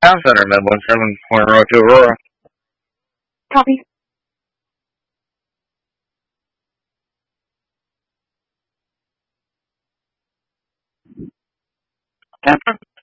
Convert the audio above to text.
Town Center, Midland, 7 Point Road to Aurora. Copy. Captain?